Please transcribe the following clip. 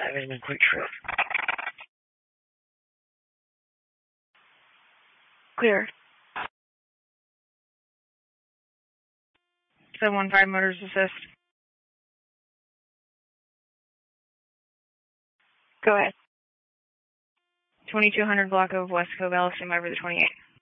715 Quick Trip. Clear. 715 Motors Assist. Go ahead. 2200 block of West Cove, Allison, over the 28.